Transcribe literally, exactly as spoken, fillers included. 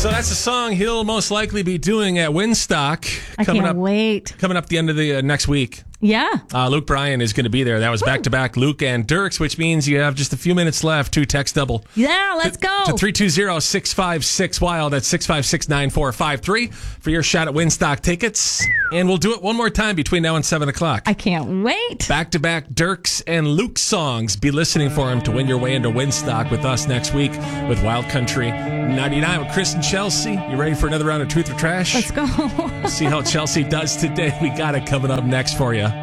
So that's the song he'll most likely be doing at Winstock. I coming can't up, wait. Coming up the end of the uh, next week. Yeah. Uh, Luke Bryan is going to be there. That was back-to-back Luke and Dirks, which means you have just a few minutes left to text double. Yeah, let's to, go. To three two zero, six five six, wild. That's six five six, nine four five three for your shot at Winstock tickets. And we'll do it one more time between now and seven o'clock. I can't wait. Back-to-back Dirks and Luke songs. Be listening for him to win your way into Winstock with us next week with Wild Country ninety-nine with Chris and Chelsea. You ready for another round of Truth or Trash? Let's go. See how Chelsea does today. We got it coming up next for you.